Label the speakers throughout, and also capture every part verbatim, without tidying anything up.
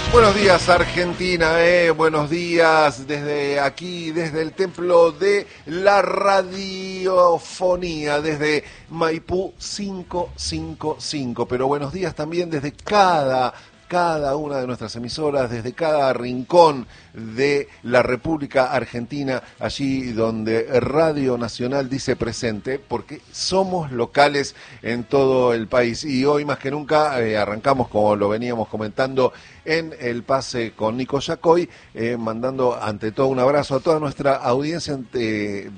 Speaker 1: Buenos días, Argentina, eh. Buenos días desde aquí, desde el templo de la radiofonía, desde Maipú quinientos cincuenta y cinco. Pero buenos días también desde cada, cada una de nuestras emisoras, desde cada rincón de la República Argentina, allí donde Radio Nacional dice presente, porque somos locales en todo el país. Y hoy más que nunca eh, arrancamos, como lo veníamos comentando, en el pase con Nico Yacoy, eh, mandando ante todo un abrazo a toda nuestra audiencia de,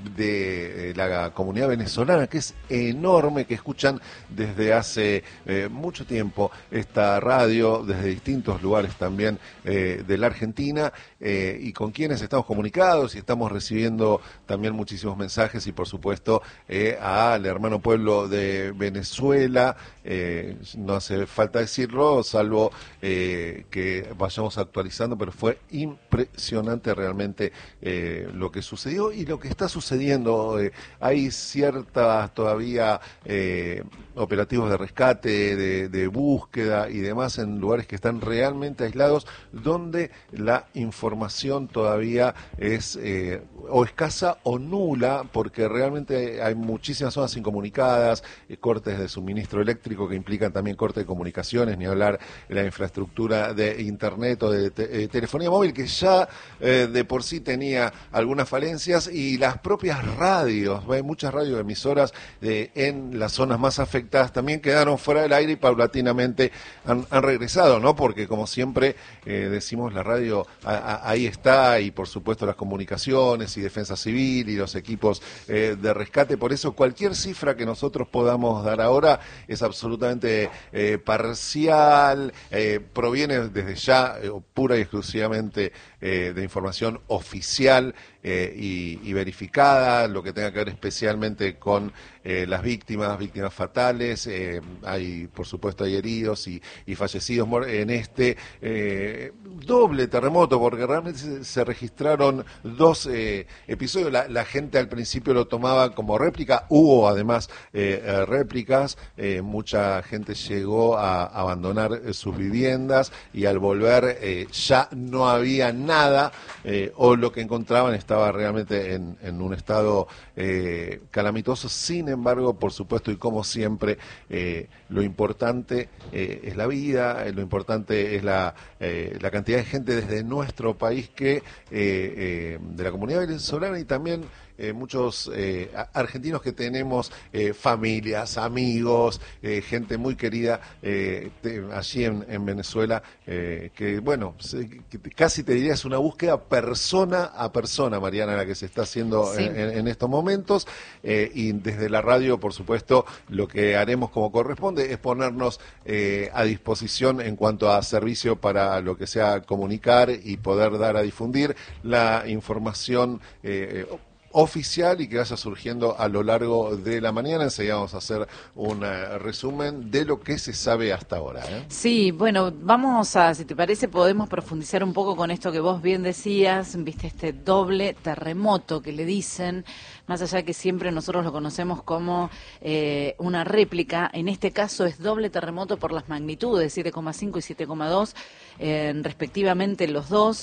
Speaker 1: de la comunidad venezolana, que es enorme, que escuchan desde hace eh, mucho tiempo esta radio, desde distintos lugares también eh, de la Argentina, eh, y con quienes estamos comunicados y estamos recibiendo también muchísimos mensajes, y por supuesto eh, al hermano pueblo de Venezuela, eh, no hace falta decirlo, salvo eh, que que vayamos actualizando, pero fue impresionante realmente eh, lo que sucedió y lo que está sucediendo. Eh, hay ciertas todavía eh, operativos de rescate, de, de búsqueda y demás en lugares que están realmente aislados, donde la información todavía es eh, o escasa o nula, porque realmente hay muchísimas zonas incomunicadas, eh, cortes de suministro eléctrico que implican también corte de comunicaciones, ni hablar de la infraestructura de internet o de te, eh, telefonía móvil, que ya eh, de por sí tenía algunas falencias, y las propias radios, hay muchas radioemisoras eh, en las zonas más afectadas también quedaron fuera del aire y paulatinamente han, han regresado, ¿no? Porque como siempre eh, decimos, la radio a, a, ahí está, y por supuesto las comunicaciones y defensa civil y los equipos eh, de rescate. Por eso cualquier cifra que nosotros podamos dar ahora es absolutamente eh, parcial, eh, proviene desde ya eh, pura y exclusivamente eh, de información oficial eh, y, y verificada, lo que tenga que ver especialmente con eh, las víctimas, víctimas fatales. Eh, hay, por supuesto, hay heridos y, y fallecidos en este eh, doble terremoto, porque realmente se, se registraron dos eh, episodios. La, la gente al principio lo tomaba como réplica, hubo además eh, eh, réplicas, eh, mucha gente llegó a abandonar eh, sus viviendas, y al volver eh, ya no había nada, eh, o lo que encontraban estaba realmente en, en un estado eh, calamitoso. Sin embargo, por supuesto, y como siempre, eh, lo importante eh, es la vida, eh, lo importante es la, eh, la cantidad de gente desde nuestro país que eh, eh, de la comunidad venezolana, y también Eh, muchos eh, argentinos que tenemos eh, familias, amigos, eh, gente muy querida eh, de, allí en, en Venezuela, eh, que bueno, se, que casi te diría es una búsqueda persona a persona, Mariana, la que se está haciendo sí. en, en estos momentos, eh, y desde la radio, por supuesto, lo que haremos como corresponde es ponernos eh, a disposición en cuanto a servicio para lo que sea comunicar y poder dar a difundir la información eh, oficial y que vaya surgiendo a lo largo de la mañana. Enseguida vamos a hacer un uh, resumen de lo que se sabe hasta ahora, ¿eh?
Speaker 2: Sí, bueno, vamos a, si te parece, podemos profundizar un poco con esto que vos bien decías, viste, este doble terremoto que le dicen, más allá que siempre nosotros lo conocemos como eh, una réplica. En este caso es doble terremoto por las magnitudes, siete coma cinco y siete coma dos, eh, respectivamente los dos,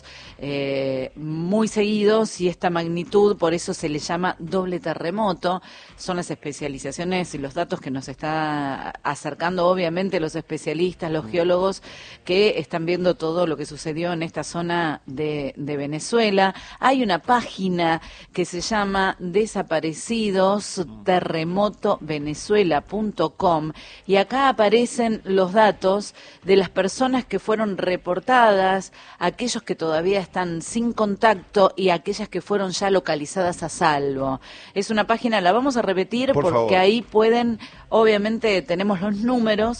Speaker 2: eh, muy seguidos, y esta magnitud, por eso se le llama doble terremoto. Son las especializaciones y los datos que nos está acercando obviamente los especialistas, los geólogos que están viendo todo lo que sucedió en esta zona de, de Venezuela. Hay una página que se llama desaparecidos terremoto venezuela punto com, y acá aparecen los datos de las personas que fueron reportadas, aquellos que todavía están sin contacto y aquellas que fueron ya localizadas a salvo. Es una página, la vamos a repetir
Speaker 1: Por
Speaker 2: porque
Speaker 1: favor.
Speaker 2: Ahí pueden, obviamente tenemos los números,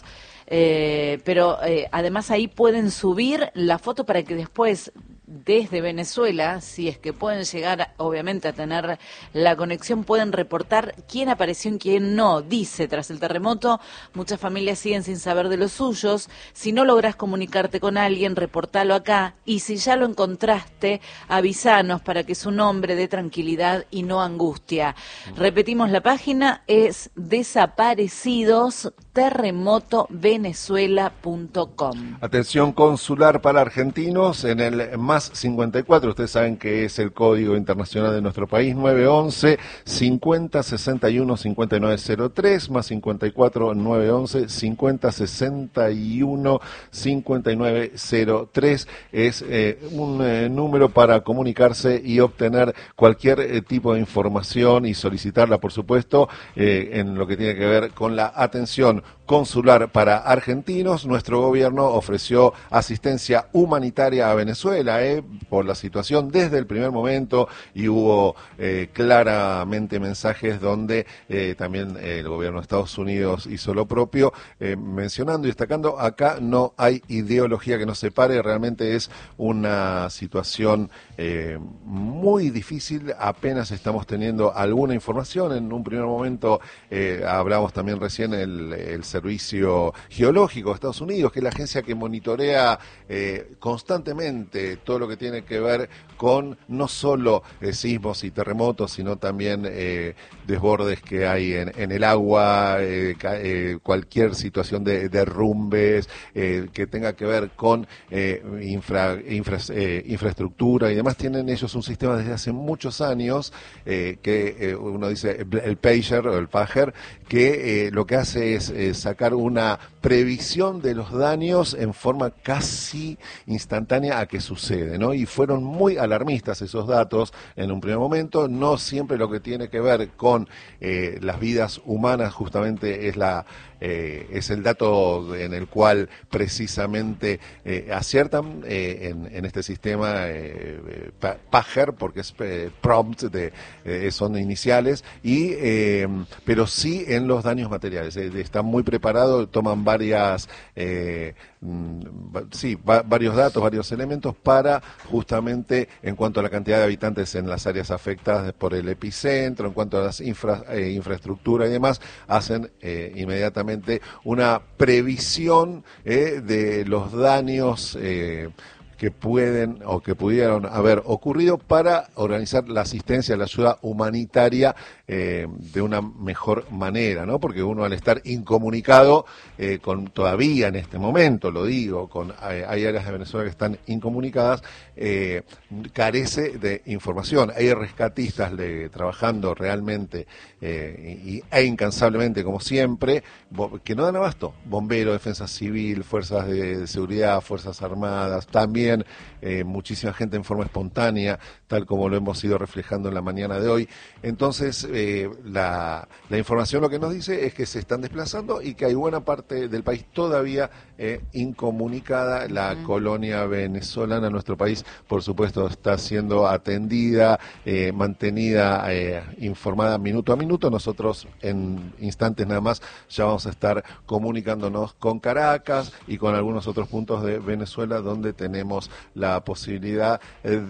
Speaker 2: eh, pero eh, además ahí pueden subir la foto para que después desde Venezuela, si es que pueden llegar obviamente a tener la conexión, pueden reportar quién apareció y quién no. Dice, tras el terremoto, muchas familias siguen sin saber de los suyos. Si no logras comunicarte con alguien, reportalo acá, y si ya lo encontraste, avisanos para que su nombre dé tranquilidad y no angustia. Repetimos la página, es desaparecidos terremoto venezuela punto com.
Speaker 1: Atención consular para argentinos en el más cincuenta y cuatro, ustedes saben que es el código internacional de nuestro país, nueve once, cincuenta, sesenta y uno, cincuenta y nueve cero tres, más cincuenta y cuatro, nueve once, cincuenta, sesenta y uno, cincuenta y nueve cero tres, es eh, un eh, número para comunicarse y obtener cualquier eh, tipo de información y solicitarla, por supuesto, eh, en lo que tiene que ver con la atención consular para argentinos. Nuestro gobierno ofreció asistencia humanitaria a Venezuela eh, por la situación desde el primer momento, y hubo eh, claramente mensajes donde eh, también eh, el gobierno de Estados Unidos hizo lo propio, eh, mencionando y destacando: acá no hay ideología que nos separe, realmente es una situación eh, muy difícil, apenas estamos teniendo alguna información. En un primer momento eh, hablamos también recién el, el Servicio Geológico de Estados Unidos, que es la agencia que monitorea eh, constantemente todo lo que tiene que ver con no solo eh, sismos y terremotos, sino también eh, desbordes que hay en, en el agua, eh, ca, eh, cualquier situación de derrumbes eh, que tenga que ver con eh, infra, infra, eh, infraestructura y demás. Tienen ellos un sistema desde hace muchos años eh, que eh, uno dice el pager o el pager, que eh, lo que hace es eh, sacar una previsión de los daños en forma casi instantánea a que sucede, ¿no? Y fueron muy alarmistas esos datos en un primer momento. No siempre lo que tiene que ver con eh, las vidas humanas justamente es la eh, es el dato en el cual precisamente eh, aciertan eh, en, en este sistema eh, pager, porque es eh, prompt, de, eh, son iniciales, y eh, pero sí en los daños materiales. Eh, están muy preparados, toman varias eh, sí, va, varios datos, varios elementos para justamente en cuanto a la cantidad de habitantes en las áreas afectadas por el epicentro, en cuanto a las infra, eh, infraestructura y demás, hacen eh, inmediatamente una previsión eh, de los daños eh, que pueden o que pudieron haber ocurrido, para organizar la asistencia, la ayuda humanitaria eh, de una mejor manera, ¿no? Porque uno, al estar incomunicado, eh, con todavía en este momento, lo digo, con eh, hay áreas de Venezuela que están incomunicadas, eh, carece de información. Hay rescatistas de, trabajando realmente eh, y, e incansablemente, como siempre, que no dan abasto. Bomberos, defensa civil, fuerzas de, de seguridad, fuerzas armadas, también Eh, muchísima gente en forma espontánea, tal como lo hemos ido reflejando en la mañana de hoy. Entonces, eh, la, la información lo que nos dice es que se están desplazando y que hay buena parte del país todavía eh, incomunicada. La uh-huh. colonia venezolana, nuestro país, por supuesto, está siendo atendida, eh, mantenida, eh, informada minuto a minuto. Nosotros en instantes nada más ya vamos a estar comunicándonos con Caracas y con algunos otros puntos de Venezuela donde tenemos la posibilidad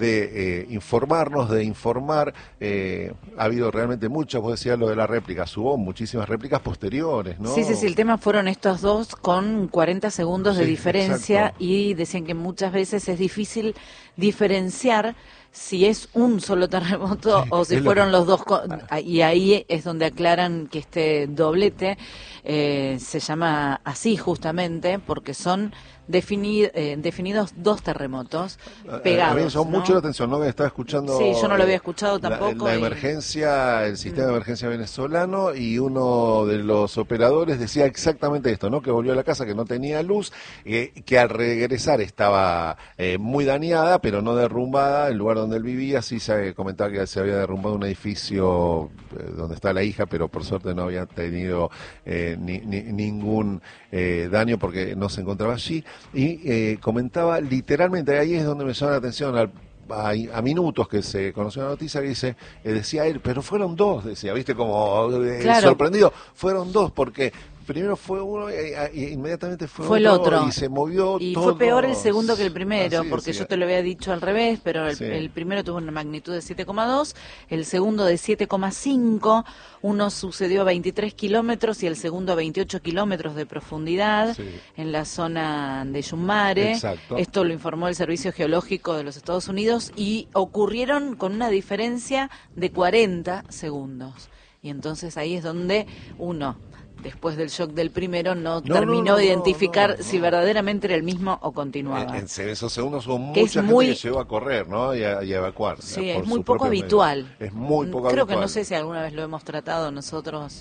Speaker 1: de eh, informarnos, de informar. Eh, ha habido realmente muchas, vos decías lo de las réplicas, hubo muchísimas réplicas posteriores, ¿no?
Speaker 2: Sí, sí, sí, el tema fueron estos dos con cuarenta segundos de
Speaker 1: sí,
Speaker 2: diferencia,
Speaker 1: exacto.
Speaker 2: Y decían que muchas veces es difícil diferenciar si es un solo terremoto sí, o si fueron lo... los dos, y ahí es donde aclaran que este doblete eh, se llama así justamente porque son defini- eh, definidos dos terremotos pegados.
Speaker 1: A mí me llamó
Speaker 2: ¿no?
Speaker 1: mucho la atención, ¿no? Que estaba escuchando.
Speaker 2: Sí, yo no lo había escuchado tampoco.
Speaker 1: La, la
Speaker 2: y...
Speaker 1: emergencia, el sistema de emergencia venezolano, y uno de los operadores decía exactamente esto, ¿no? Que volvió a la casa, que no tenía luz, eh, que al regresar estaba eh, muy dañada, pero no derrumbada. El lugar donde él vivía, sí se comentaba que se había derrumbado un edificio eh, donde está la hija, pero por suerte no había tenido eh, ni, ni, ningún eh, daño porque no se encontraba allí. Y eh, comentaba literalmente, ahí es donde me llama la atención, al, a, a minutos que se conoció la noticia, que dice, eh, decía él, pero fueron dos, decía, viste, como eh, claro. sorprendido, fueron dos, porque primero fue uno e inmediatamente fue,
Speaker 2: fue
Speaker 1: otro,
Speaker 2: el otro
Speaker 1: y se movió
Speaker 2: y
Speaker 1: todo.
Speaker 2: Fue peor el segundo que el primero,
Speaker 1: Así
Speaker 2: porque
Speaker 1: decía.
Speaker 2: yo te lo había dicho al revés, pero el,
Speaker 1: Sí.
Speaker 2: el primero tuvo una magnitud de siete coma dos, el segundo de siete coma cinco, uno sucedió a veintitrés kilómetros y el segundo a veintiocho kilómetros de profundidad sí. en la zona de Yumare.
Speaker 1: Exacto.
Speaker 2: Esto lo informó el Servicio Geológico de los Estados Unidos y ocurrieron con una diferencia de cuarenta segundos. Y entonces ahí es donde uno después del shock del primero, no,
Speaker 1: No,
Speaker 2: terminó
Speaker 1: no, no,
Speaker 2: de identificar
Speaker 1: no, no,
Speaker 2: si
Speaker 1: no.
Speaker 2: verdaderamente era el mismo o continuaba.
Speaker 1: En, en esos segundos hubo
Speaker 2: Que
Speaker 1: mucha
Speaker 2: es
Speaker 1: gente
Speaker 2: muy-
Speaker 1: que llegó a correr, ¿no? Y a, y a evacuar.
Speaker 2: Sí,
Speaker 1: por
Speaker 2: es muy
Speaker 1: sus
Speaker 2: poco
Speaker 1: propios
Speaker 2: habitual.
Speaker 1: medios. Es muy poco
Speaker 2: Creo
Speaker 1: habitual.
Speaker 2: que no sé si alguna vez lo hemos tratado nosotros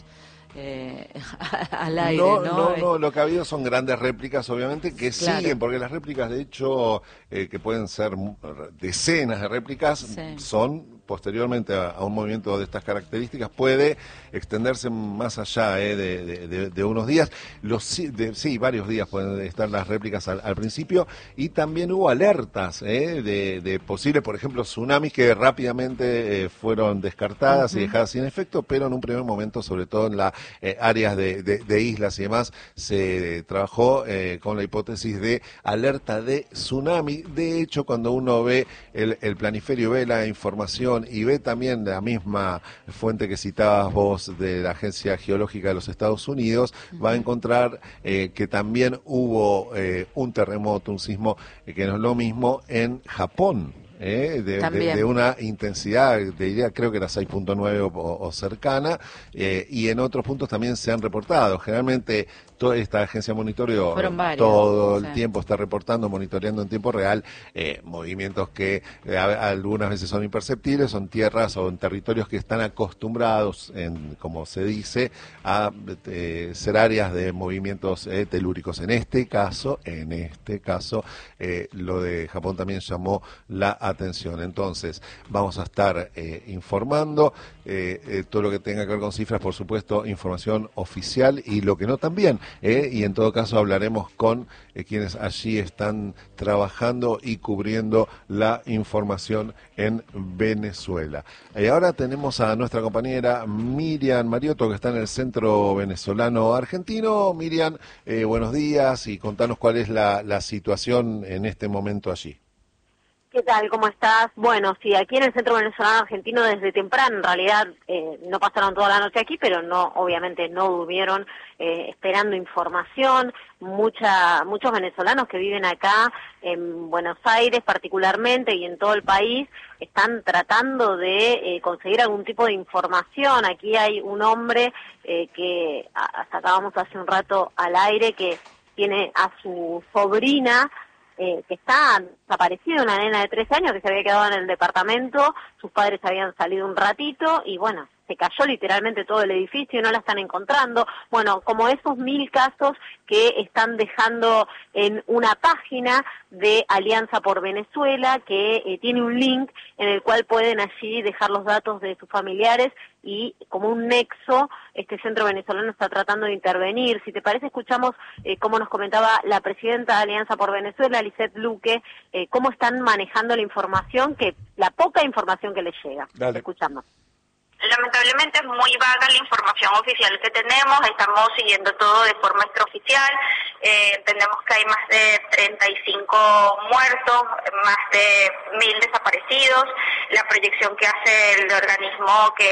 Speaker 2: eh, al aire,
Speaker 1: No,
Speaker 2: ¿no?
Speaker 1: no, no, lo que ha habido son grandes réplicas, obviamente, que
Speaker 2: Claro.
Speaker 1: siguen, porque las réplicas, de hecho, eh, que pueden ser mu- decenas de réplicas,
Speaker 2: Sí.
Speaker 1: son posteriormente a, a un movimiento de estas características, puede extenderse más allá eh, de, de- de- de unos días. Los, sí, de- sí, varios días pueden estar las réplicas al, al principio, y también hubo alertas eh, de, de posibles, por ejemplo, tsunamis que rápidamente eh, fueron descartadas
Speaker 2: Ujú.
Speaker 1: y dejadas sin efecto, pero en un primer momento, sobre todo en las eh, áreas de, de- de islas y demás, se trabajó eh, con la hipótesis de alerta de tsunami. De hecho, cuando uno ve el, el planiferio, ve la información y ve también la misma fuente que citabas vos de la Agencia Geológica de los Estados Unidos, va a encontrar eh, que también hubo eh, un terremoto, un sismo, eh, que no es lo mismo, en Japón. eh, de, de-
Speaker 2: También.
Speaker 1: de una intensidad, diría, creo que era seis punto nueve o, o cercana, eh, y en otros puntos también se han reportado. Generalmente toda esta agencia de monitoreo
Speaker 2: Fueron varios,
Speaker 1: todo
Speaker 2: sí.
Speaker 1: el tiempo está reportando, monitoreando en tiempo real eh, movimientos que eh, a- algunas veces son imperceptibles, son tierras o en territorios que están acostumbrados, en, como se dice, a eh, ser áreas de movimientos eh, telúricos. En este caso, en este caso, eh, lo de Japón también llamó la atención. Entonces, vamos a estar eh, informando eh, eh, todo lo que tenga que ver con cifras, por supuesto, información oficial, y lo que no también, eh, y en todo caso hablaremos con eh, quienes allí están trabajando y cubriendo la información en Venezuela. Y ahora tenemos a nuestra compañera Miriam Mariotto, que está en el Centro Venezolano Argentino. Miriam, eh, buenos días, y contanos cuál es la, la situación en este momento allí.
Speaker 3: ¿Qué tal? ¿Cómo estás? Bueno, sí, aquí en el Centro Venezolano Argentino desde temprano, en realidad eh, no pasaron toda la noche aquí, pero no, obviamente no durmieron eh, esperando información. Mucha, muchos venezolanos que viven acá en Buenos Aires particularmente y en todo el país están tratando de eh, conseguir algún tipo de información. Aquí hay un hombre eh, que a, sacábamos hace un rato al aire, que tiene a su sobrina Eh, que está desaparecida, una nena de trece años que se había quedado en el departamento, sus padres habían salido un ratito y bueno, se cayó literalmente todo el edificio y no la están encontrando. Bueno, como esos mil casos que están dejando en una página de Alianza por Venezuela, que eh, tiene un link en el cual pueden allí dejar los datos de sus familiares, y como un nexo, este centro venezolano está tratando de intervenir. Si te parece, escuchamos eh, cómo nos comentaba la presidenta de Alianza por Venezuela, Lisette Luque, eh, cómo están manejando la información, que la poca información que les llega.
Speaker 1: Dale.
Speaker 3: Escuchamos.
Speaker 4: Lamentablemente es muy vaga la información oficial que tenemos, estamos siguiendo todo de forma extraoficial, eh, entendemos que hay más de treinta y cinco muertos, más de mil desaparecidos. La proyección que hace el organismo que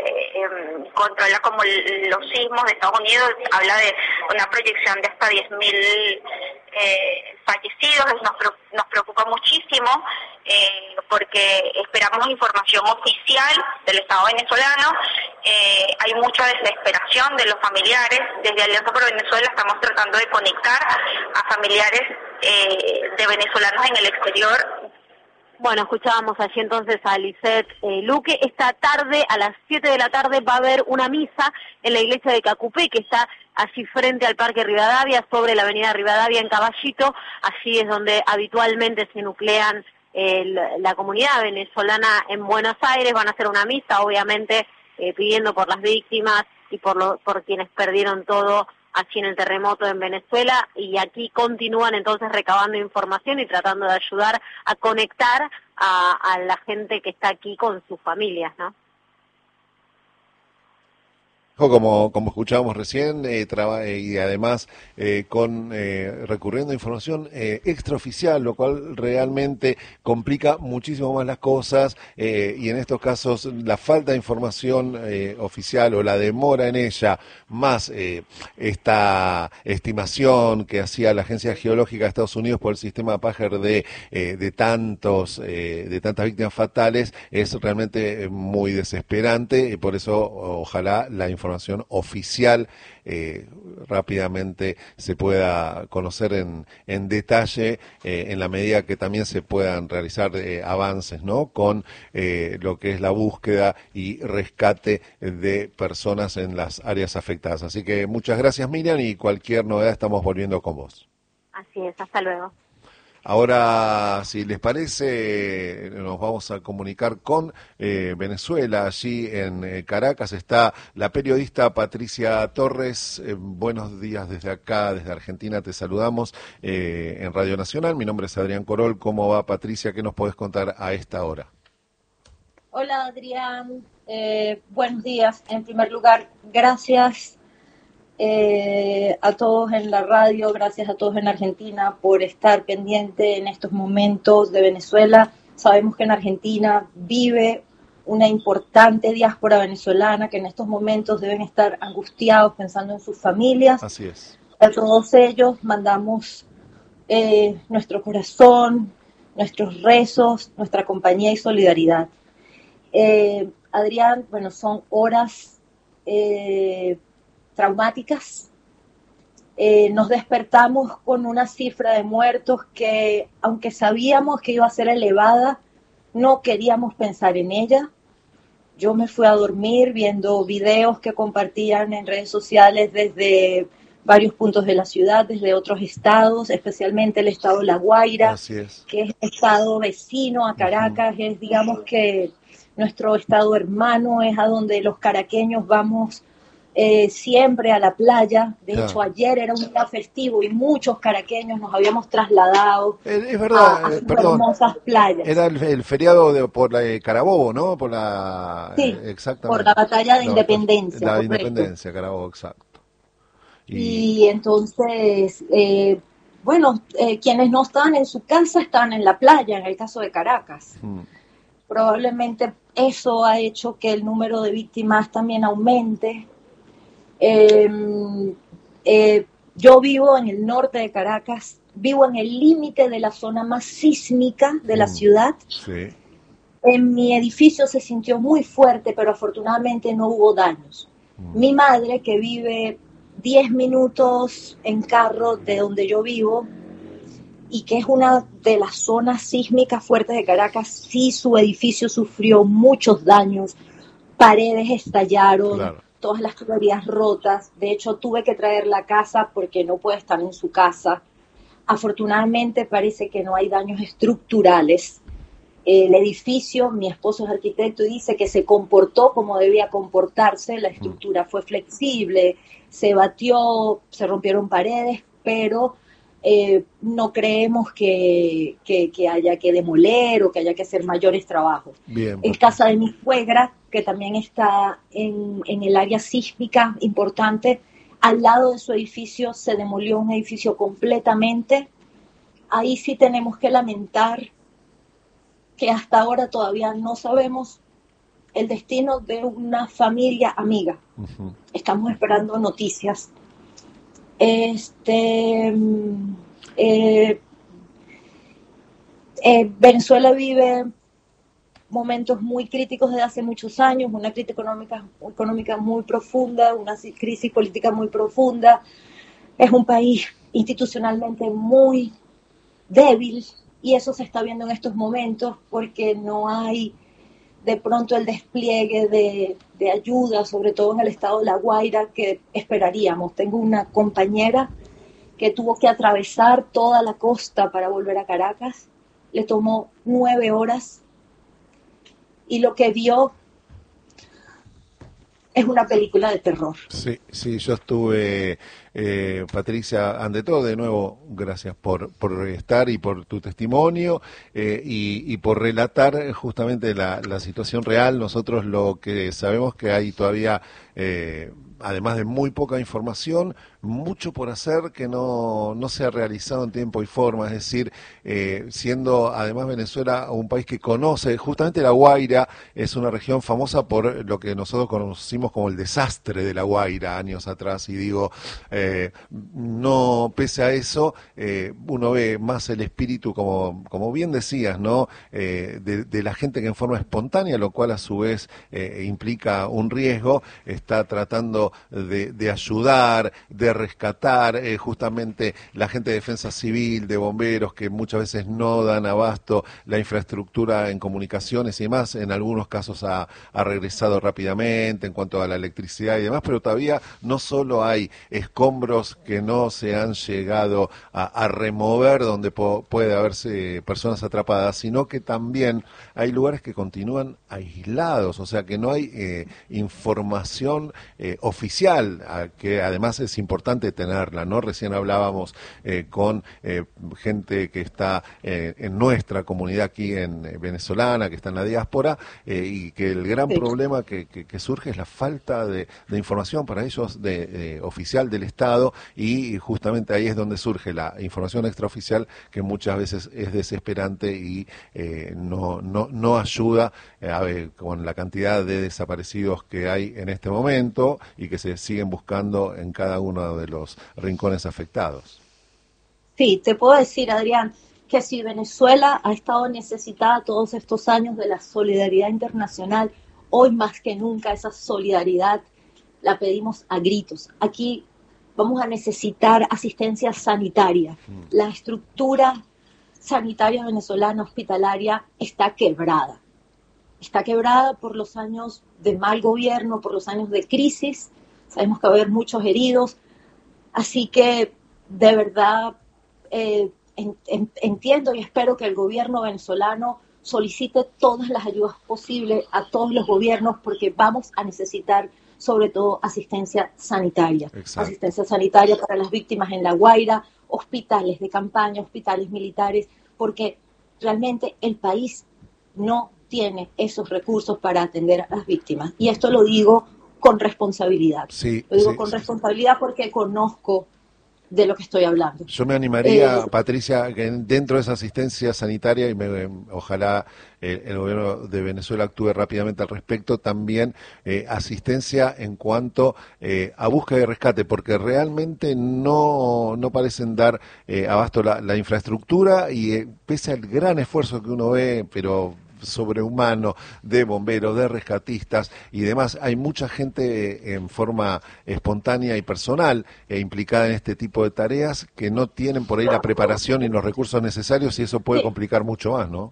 Speaker 4: eh, controla como el, los sismos de Estados Unidos habla de una proyección de hasta diez mil eh, fallecidos. Nos, nos preocupa muchísimo eh, porque esperamos información oficial del Estado venezolano. Eh, hay mucha desesperación de los familiares. Desde Alianza por Venezuela estamos tratando de conectar a familiares eh, de venezolanos en el exterior.
Speaker 3: Bueno, escuchábamos allí entonces a Lisette eh, Luque. Esta tarde, a las siete de la tarde, va a haber una misa en la iglesia de Cacupé, que está allí frente al Parque Rivadavia, sobre la avenida Rivadavia en Caballito. Allí es donde habitualmente se nuclean eh, la comunidad venezolana en Buenos Aires. Van a hacer una misa, obviamente, eh, pidiendo por las víctimas y por, lo, por quienes perdieron todo aquí en el terremoto en Venezuela, y aquí continúan entonces recabando información y tratando de ayudar a conectar a, a la gente que está aquí con sus familias, ¿no?
Speaker 1: Como, como escuchábamos recién, eh, traba, eh, y además eh, con eh, recurriendo a información eh, extraoficial, lo cual realmente complica muchísimo más las cosas, eh, y en estos casos la falta de información eh, oficial o la demora en ella, más eh, esta estimación que hacía la Agencia Geológica de Estados Unidos por el sistema Pager de, eh, de tantos eh, de tantas víctimas fatales, es realmente muy desesperante, y por eso ojalá la información información oficial eh, rápidamente se pueda conocer en, en detalle, eh, en la medida que también se puedan realizar eh, avances, ¿no?, con eh, lo que es la búsqueda y rescate de personas en las áreas afectadas. Así que muchas gracias, Miriam, y cualquier novedad estamos volviendo con vos.
Speaker 3: Así es, hasta luego.
Speaker 1: Ahora, si les parece, nos vamos a comunicar con eh, Venezuela. Allí en eh, Caracas está la periodista Patricia Torres. Eh, buenos días desde acá, desde Argentina, te saludamos eh, en Radio Nacional. Mi nombre es Adrián Corol. ¿Cómo va, Patricia? ¿Qué nos podés contar a esta hora?
Speaker 5: Hola, Adrián. Eh, buenos días. En primer lugar, gracias Eh, a todos en la radio, gracias a todos en Argentina por estar pendiente en estos momentos de Venezuela. Sabemos que en Argentina vive una importante diáspora venezolana que en estos momentos deben estar angustiados pensando en sus familias.
Speaker 1: Así es.
Speaker 5: A todos ellos mandamos eh, nuestro corazón, nuestros rezos, nuestra compañía y solidaridad. Eh, Adrián, bueno, son horas eh, traumáticas. Eh, nos despertamos con una cifra de muertos que, aunque sabíamos que iba a ser elevada, no queríamos pensar en ella. Yo me fui a dormir viendo videos que compartían en redes sociales desde varios puntos de la ciudad, desde otros estados, especialmente el estado La Guaira,
Speaker 1: Así es.
Speaker 5: que es estado vecino a Caracas, uh-huh. Es digamos que nuestro estado hermano, es a donde los caraqueños vamos Eh, siempre a la playa. De claro. hecho, ayer era un día festivo y muchos caraqueños nos habíamos trasladado
Speaker 1: eh, es verdad,
Speaker 5: a, a
Speaker 1: eh, perdón,
Speaker 5: hermosas playas.
Speaker 1: Era el, el feriado de, por la, eh, Carabobo, ¿no? Por la,
Speaker 5: sí,
Speaker 1: eh, exactamente.
Speaker 5: por la batalla de
Speaker 1: no,
Speaker 5: independencia.
Speaker 1: La
Speaker 5: correcto.
Speaker 1: independencia, Carabobo, exacto.
Speaker 5: Y, y entonces, eh, bueno, eh, quienes no están en su casa están en la playa, en el caso de Caracas. Hmm. Probablemente eso ha hecho que el número de víctimas también aumente. Eh, eh, yo vivo en el norte de Caracas, vivo en el límite de la zona más sísmica de la mm, ciudad.
Speaker 1: Sí.
Speaker 5: En mi edificio se sintió muy fuerte, pero afortunadamente no hubo daños. Mm. Mi madre, que vive diez minutos en carro de donde yo vivo y que es una de las zonas sísmicas fuertes de Caracas, sí, su edificio sufrió muchos daños, paredes estallaron. Claro. Todas las tuberías rotas. De hecho, tuve que traerla a casa porque no puede estar en su casa. Afortunadamente parece que no hay daños estructurales. El edificio, mi esposo es arquitecto y dice que se comportó como debía comportarse. La estructura fue flexible, se batió, se rompieron paredes, pero eh, no creemos que, que, que haya que demoler o que haya que hacer mayores trabajos.
Speaker 1: Bien,
Speaker 5: en casa de mi suegra, que también está en, en el área sísmica importante, al lado de su edificio se demolió un edificio completamente. Ahí sí tenemos que lamentar que hasta ahora todavía no sabemos el destino de una familia amiga. Uh-huh. Estamos esperando noticias. Este, eh, eh, Venezuela vive momentos muy críticos desde hace muchos años, una crisis económica, económica muy profunda, una crisis política muy profunda. Es un país institucionalmente muy débil y eso se está viendo en estos momentos porque no hay de pronto el despliegue de, de ayuda, sobre todo en el estado de La Guaira, que esperaríamos. Tengo una compañera que tuvo que atravesar toda la costa para volver a Caracas, le tomó nueve horas y lo que vio es una película de terror.
Speaker 1: Sí, sí, yo estuve, eh, Patricia, ante todo, de nuevo, gracias por, por estar y por tu testimonio eh, y, y por relatar justamente la, la situación real. Nosotros lo que sabemos que hay todavía, eh, además de muy poca información, mucho por hacer que no, no se ha realizado en tiempo y forma, es decir, eh, siendo además Venezuela un país que conoce, justamente La Guaira es una región famosa por lo que nosotros conocimos como el desastre de La Guaira años atrás, y digo, eh, no, pese a eso, eh, uno ve más el espíritu, como, como bien decías, ¿no? Eh, de, de la gente que en forma espontánea, lo cual a su vez eh, implica un riesgo, está tratando de, de ayudar, de rescatar, eh, justamente la gente de defensa civil, de bomberos, que muchas veces no dan abasto, la infraestructura en comunicaciones y demás, en algunos casos ha, ha regresado rápidamente en cuanto a la electricidad y demás, pero todavía no solo hay escombros que no se han llegado a, a remover donde po, puede haberse personas atrapadas, sino que también hay lugares que continúan aislados, o sea que no hay eh, información eh, oficial, a, que además es importante tenerla, ¿no? Recién hablábamos eh, con eh, gente que está eh, en nuestra comunidad aquí en eh, venezolana, que está en la diáspora, eh, y que el gran sí. problema que, que, que surge es la falta de, de información para ellos de, eh, oficial del Estado, y justamente ahí es donde surge la información extraoficial, que muchas veces es desesperante y eh, no, no, no ayuda eh, a ver, con la cantidad de desaparecidos que hay en este momento y que se siguen buscando en cada uno de los rincones afectados.
Speaker 5: Sí, te puedo decir, Adrián, que si Venezuela ha estado necesitada todos estos años de la solidaridad internacional, hoy más que nunca esa solidaridad la pedimos a gritos. Aquí vamos a necesitar asistencia sanitaria. Mm. La estructura sanitaria venezolana hospitalaria está quebrada. Está quebrada por los años de mal gobierno, por los años de crisis. Sabemos que va a haber muchos heridos. Así que, de verdad, eh, en, en, entiendo y espero que el gobierno venezolano solicite todas las ayudas posibles a todos los gobiernos, porque vamos a necesitar, sobre todo, asistencia sanitaria. Exacto. Asistencia sanitaria para las víctimas en La Guaira, hospitales de campaña, hospitales militares, porque realmente el país no tiene esos recursos para atender a las víctimas. Y esto lo digo con responsabilidad. Sí, lo digo sí, con sí, responsabilidad sí. porque conozco de lo que estoy hablando.
Speaker 1: Yo me animaría, eh, Patricia, que dentro de esa asistencia sanitaria, y me, ojalá el, el gobierno de Venezuela actúe rápidamente al respecto, también eh, asistencia en cuanto eh, a búsqueda y rescate, porque realmente no, no parecen dar eh, abasto la, la infraestructura, y eh, pese al gran esfuerzo que uno ve, pero sobrehumano, de bomberos, de rescatistas y demás, hay mucha gente en forma espontánea y personal e implicada en este tipo de tareas que no tienen por ahí la preparación y los recursos necesarios, y eso puede sí. complicar mucho más, ¿no?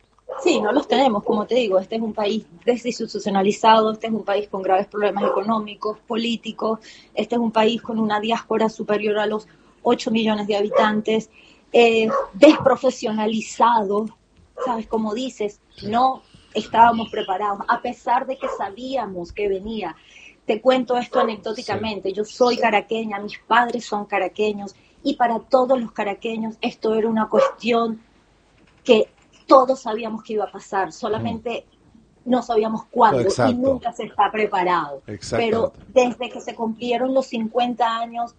Speaker 5: Sí, no los tenemos, como te digo, este es un país desinstitucionalizado, este es un país con graves problemas económicos, políticos, este es un país con una diáspora superior a los ocho millones de habitantes, eh, desprofesionalizado. ¿Sabes? Como dices, no estábamos preparados, a pesar de que sabíamos que venía. Te cuento esto anecdóticamente, sí. Yo soy caraqueña, mis padres son caraqueños, y para todos los caraqueños esto era una cuestión que todos sabíamos que iba a pasar, solamente mm. no sabíamos cuándo. Exacto. Y nunca se está preparado. Pero desde que se cumplieron los cincuenta años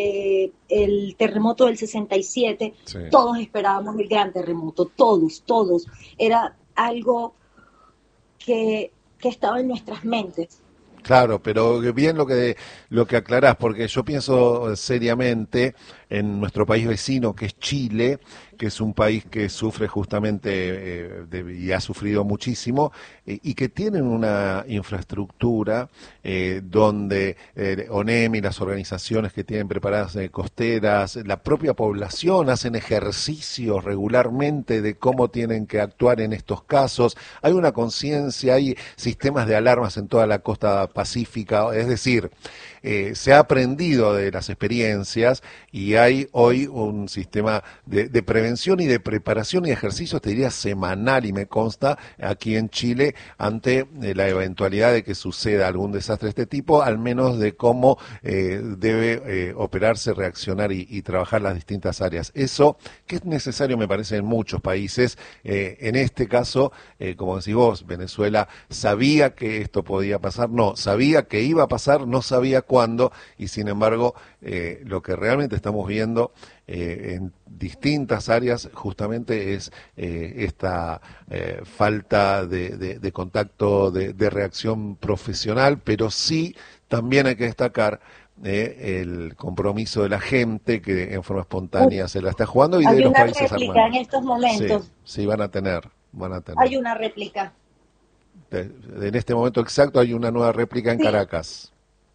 Speaker 5: del terremoto del sesenta y siete, sí. todos esperábamos el gran terremoto, todos, todos. Era algo que, que estaba en nuestras mentes.
Speaker 1: Claro, pero bien lo que lo que aclarás, porque yo pienso seriamente en nuestro país vecino, que es Chile, que es un país que sufre justamente eh, de, y ha sufrido muchísimo, eh, y que tienen una infraestructura eh, donde eh, ONEM y las organizaciones que tienen preparadas eh, costeras, la propia población hacen ejercicios regularmente de cómo tienen que actuar en estos casos. Hay una conciencia, hay sistemas de alarmas en toda la costa pacífica, es decir, eh, se ha aprendido de las experiencias y hay hoy un sistema de, de prevención y de preparación y ejercicios, te diría semanal, y me consta aquí en Chile, ante eh, la eventualidad de que suceda algún desastre de este tipo, al menos de cómo eh, debe eh, operarse, reaccionar y, y trabajar las distintas áreas. Eso que es necesario, me parece, en muchos países. Eh, en este caso, eh, como decís vos, Venezuela sabía que esto podía pasar, no, sabía que iba a pasar, no sabía cuándo, y sin embargo eh, lo que realmente estamos viendo eh, en distintas áreas justamente es eh, esta eh, falta de, de, de contacto, de, de reacción profesional, pero sí también hay que destacar Eh, el compromiso de la gente que en forma espontánea se la está jugando y
Speaker 5: hay
Speaker 1: de los
Speaker 5: una
Speaker 1: países
Speaker 5: réplica
Speaker 1: hermanos.
Speaker 5: en estos momentos.
Speaker 1: Sí, sí, van a tener, van a tener.
Speaker 5: Hay una réplica.
Speaker 1: De, de, en este momento exacto hay una nueva réplica en
Speaker 5: sí.
Speaker 1: Caracas.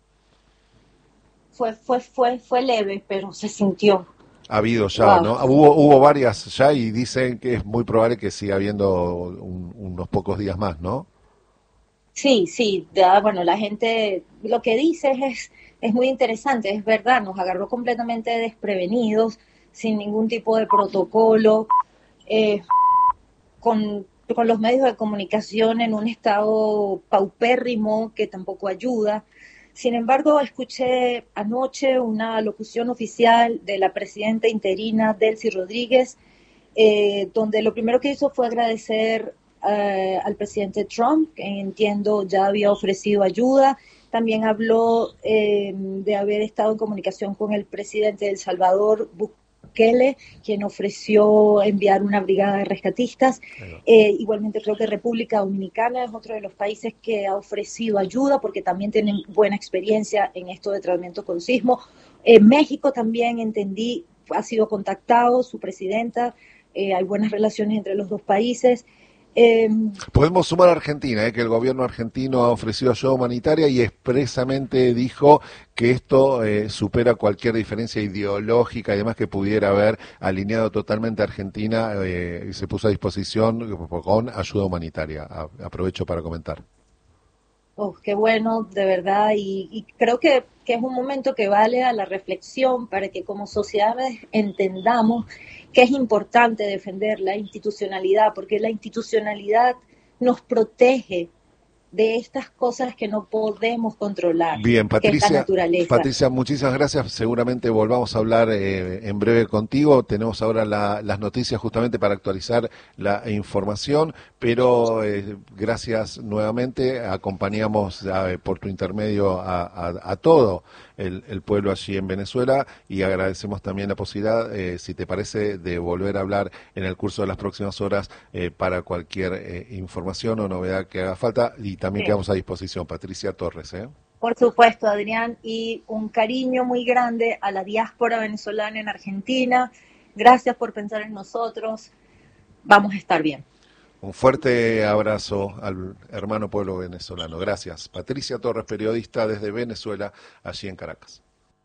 Speaker 5: Fue, fue, fue, fue leve, pero se sintió.
Speaker 1: Ha habido ya,
Speaker 5: wow.
Speaker 1: ¿no? Hubo, hubo varias ya y dicen que es muy probable que siga habiendo un, unos pocos días más, ¿no?
Speaker 5: Sí, sí, ya, bueno, la gente, lo que dice es, es muy interesante, es verdad, nos agarró completamente desprevenidos, sin ningún tipo de protocolo, eh, con, con los medios de comunicación en un estado paupérrimo que tampoco ayuda. Sin embargo, escuché anoche una locución oficial de la presidenta interina, Delcy Rodríguez, eh, donde lo primero que hizo fue agradecer Uh, al presidente Trump, que entiendo ya había ofrecido ayuda. También habló eh, de haber estado en comunicación con el presidente de El Salvador, Bukele, quien ofreció enviar una brigada de rescatistas. Eh, igualmente creo que República Dominicana es otro de los países que ha ofrecido ayuda porque también tienen buena experiencia en esto de tratamiento con sismo. Eh, México también, entendí, ha sido contactado, su presidenta, eh, hay buenas relaciones entre los dos países. Eh,
Speaker 1: Podemos sumar a Argentina, eh, que el gobierno argentino ha ofrecido ayuda humanitaria y expresamente dijo que esto eh, supera cualquier diferencia ideológica y demás que pudiera haber, alineado totalmente a Argentina eh, y se puso a disposición con ayuda humanitaria. A, aprovecho para comentar.
Speaker 5: Oh, qué bueno, de verdad, y, y creo que, que es un momento que vale a la reflexión para que como sociedades entendamos que es importante defender la institucionalidad, porque la institucionalidad nos protege de estas cosas que no podemos controlar.
Speaker 1: Bien, Patricia,
Speaker 5: que es la naturaleza.
Speaker 1: Patricia, muchísimas gracias. Seguramente volvamos a hablar eh, en breve contigo. Tenemos ahora la, las noticias justamente para actualizar la información, pero eh, gracias nuevamente. Acompañamos eh, por tu intermedio a, a, a todo el, el pueblo allí en Venezuela y agradecemos también la posibilidad, eh, si te parece, de volver a hablar en el curso de las próximas horas eh, para cualquier eh, información o novedad que haga falta y también sí. Quedamos a disposición. Patricia Torres, ¿eh?
Speaker 5: Por supuesto, Adrián, y un cariño muy grande a la diáspora venezolana en Argentina. Gracias por pensar en nosotros. Vamos a estar bien.
Speaker 1: Un fuerte abrazo al hermano pueblo venezolano. Gracias. Patricia Torres, periodista desde Venezuela, allí en Caracas.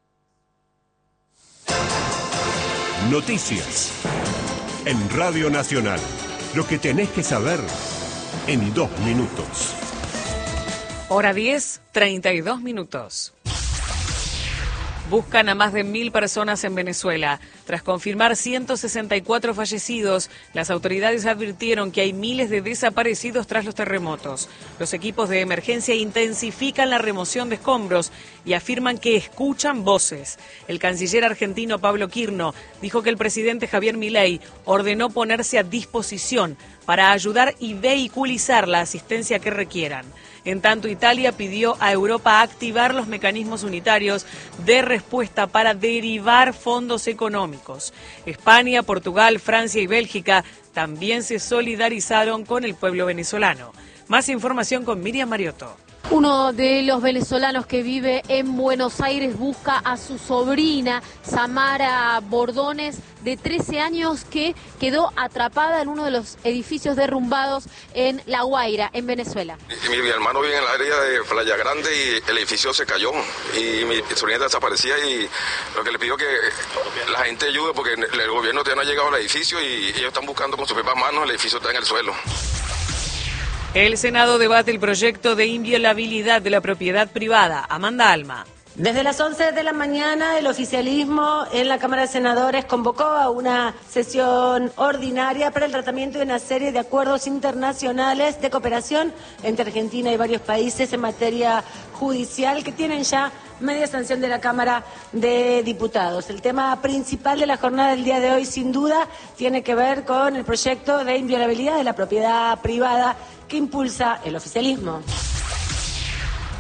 Speaker 6: Noticias en Radio Nacional. Lo que tenés que saber en dos minutos.
Speaker 7: Hora diez, treinta y dos minutos. Buscan a más de mil personas en Venezuela. Tras confirmar ciento sesenta y cuatro fallecidos, las autoridades advirtieron que hay miles de desaparecidos tras los terremotos. Los equipos de emergencia intensifican la remoción de escombros y afirman que escuchan voces. El canciller argentino Pablo Quirno dijo que el presidente Javier Milei ordenó ponerse a disposición para ayudar y vehiculizar la asistencia que requieran. En tanto, Italia pidió a Europa activar los mecanismos unitarios de respuesta para derivar fondos económicos. España, Portugal, Francia y Bélgica también se solidarizaron con el pueblo venezolano. Más información con Miriam Mariotto.
Speaker 8: Uno de los venezolanos que vive en Buenos Aires busca a su sobrina, Samara Bordones, de trece años, que quedó atrapada en uno de los edificios derrumbados en La Guaira, en Venezuela.
Speaker 9: Mi, mi hermano vive en el área de Playa Grande y el edificio se cayó y mi sobrina desaparecía y lo que le pido que la gente ayude porque el gobierno todavía no ha llegado al edificio y ellos están buscando con sus propias manos, el edificio está en el suelo.
Speaker 7: El Senado debate el proyecto de inviolabilidad de la propiedad privada. Amanda Alma.
Speaker 10: Desde las once de la mañana, el oficialismo en la Cámara de Senadores convocó a una sesión ordinaria para el tratamiento de una serie de acuerdos internacionales de cooperación entre Argentina y varios países en materia judicial que tienen ya media sanción de la Cámara de Diputados. El tema principal de la jornada del día de hoy, sin duda, tiene que ver con el proyecto de inviolabilidad de la propiedad privada que impulsa el oficialismo.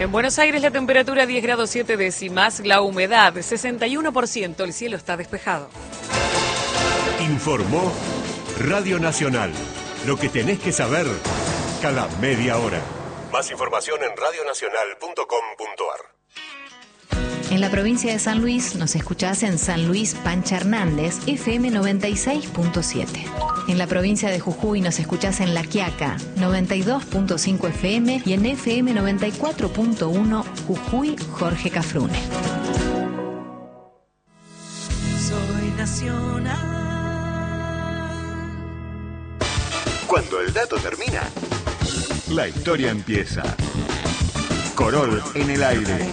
Speaker 7: En Buenos Aires la temperatura diez grados siete décimas, la humedad sesenta y uno por ciento, el cielo está despejado.
Speaker 6: Informó Radio Nacional. Lo que tenés que saber cada media hora. Más información en radio nacional punto com punto ar.
Speaker 11: En la provincia de San Luis nos escuchás en San Luis Pancha Hernández, F M noventa y seis punto siete. En la provincia de Jujuy nos escuchás en La Quiaca, noventa y dos punto cinco F M y en F M noventa y cuatro punto uno Jujuy Jorge Cafrune.
Speaker 12: Soy nacional.
Speaker 13: Cuando el dato termina, la historia empieza. Corol en el aire.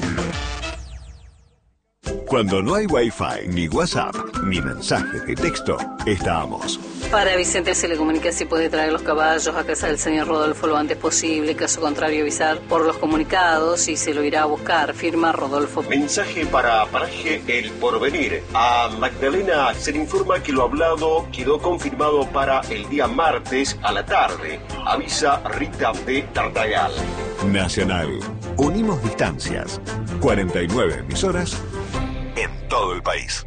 Speaker 13: Cuando no hay Wi-Fi, ni WhatsApp, ni mensajes de texto, estamos.
Speaker 14: Para Vicente se le comunica si puede traer los caballos a casa del señor Rodolfo lo antes posible. Caso contrario, avisar por los comunicados y se lo irá a buscar. Firma Rodolfo.
Speaker 15: Mensaje para Paraje El Porvenir. A Magdalena se le informa que lo hablado quedó confirmado para el día martes a la tarde. Avisa Rita de Tartagal.
Speaker 13: Nacional. Unimos distancias. cuarenta y nueve emisoras en todo el país.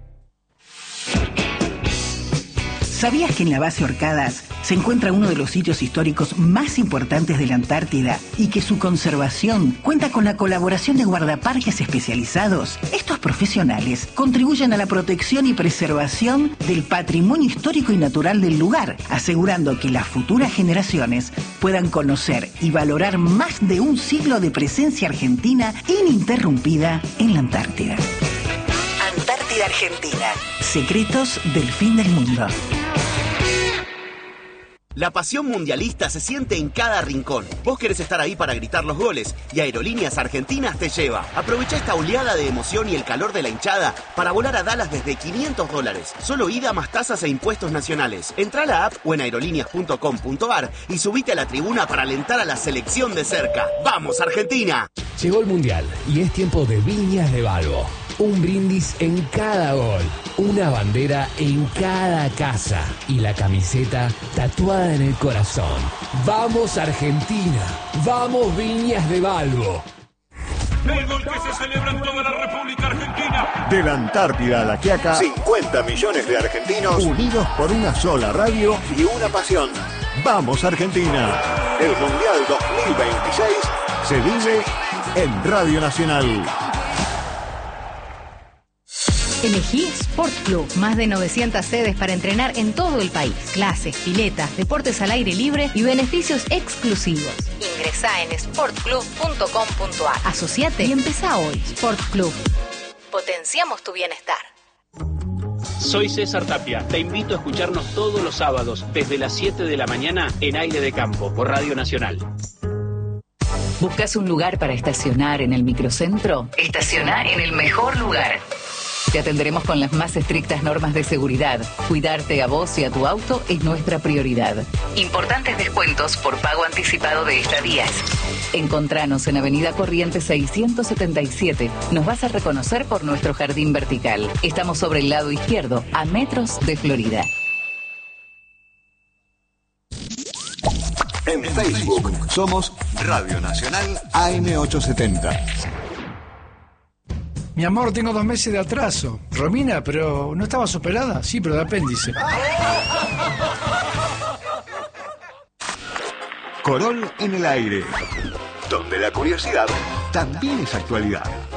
Speaker 16: ¿Sabías que en la base Orcadas se encuentra uno de los sitios históricos más importantes de la Antártida y que su conservación cuenta con la colaboración de guardaparques especializados? Estos profesionales contribuyen a la protección y preservación del patrimonio histórico y natural del lugar, asegurando que las futuras generaciones puedan conocer y valorar más de un siglo de presencia argentina ininterrumpida en la Antártida. Antártida Argentina. Secretos del fin del mundo.
Speaker 17: La pasión mundialista se siente en cada rincón. Vos querés estar ahí para gritar los goles y Aerolíneas Argentinas te lleva. Aprovecha esta oleada de emoción y el calor de la hinchada para volar a Dallas desde quinientos dólares. Solo ida más tasas e impuestos nacionales. Entrá a la app o en aerolíneas punto com punto ar y subite a la tribuna para alentar a la selección de cerca. ¡Vamos, Argentina!
Speaker 18: Llegó el Mundial y es tiempo de Viñas de Balbo. Un brindis en cada gol, una bandera en cada casa y la camiseta tatuada en el corazón. ¡Vamos Argentina! ¡Vamos Viñas de Balbo!
Speaker 19: El gol que se celebra en toda la República Argentina.
Speaker 13: De la Antártida a La Quiaca, cincuenta millones de argentinos unidos por una sola radio y una pasión. ¡Vamos Argentina! El Mundial dos mil veintiséis se vive en Radio Nacional.
Speaker 11: Elegí Sport Club, más de novecientas sedes para entrenar en todo el país. Clases, piletas, deportes al aire libre y beneficios exclusivos. Ingresá en sport club punto com punto ar. Asociate y empezá hoy. Sport Club. Potenciamos tu bienestar.
Speaker 20: Soy César Tapia. Te invito a escucharnos todos los sábados desde las siete de la mañana en Aire de Campo por Radio Nacional.
Speaker 21: ¿Buscas un lugar para estacionar en el microcentro? Estaciona en el mejor lugar. Te atenderemos con las más estrictas normas de seguridad. Cuidarte a vos y a tu auto es nuestra prioridad. Importantes descuentos por pago anticipado de estadías. Encontranos en Avenida Corrientes seiscientos setenta y siete. Nos vas a reconocer por nuestro jardín vertical. Estamos sobre el lado izquierdo, a metros de Florida.
Speaker 13: En Facebook somos Radio Nacional A M ochocientos setenta.
Speaker 22: Mi amor, tengo dos meses de atraso. Romina, pero ¿no estabas operada? Sí, pero de apéndice.
Speaker 13: Corol en el aire, donde la curiosidad también es actualidad.